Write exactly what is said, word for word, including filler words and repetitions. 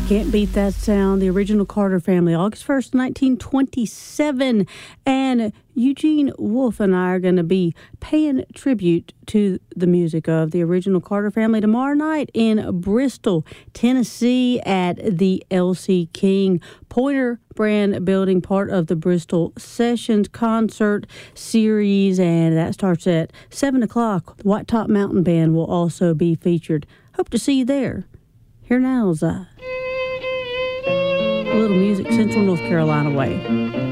Can't beat that sound. The original Carter Family, August first, nineteen twenty-seven. And Eugene Wolf and I are going to be paying tribute to the music of the original Carter Family tomorrow night in Bristol, Tennessee at the L C King Pointer Brand Building, part of the Bristol Sessions concert series. And that starts at seven o'clock. The White Top Mountain Band will also be featured. Hope to see you there. Here now is uh, a little music, Central North Carolina way.